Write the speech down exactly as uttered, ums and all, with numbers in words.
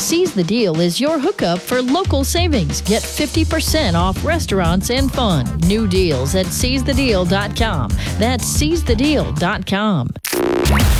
Seize the Deal is your hookup for local savings. Get fifty percent off restaurants and fun. New deals at seize the deal dot com. That's seize the deal dot com.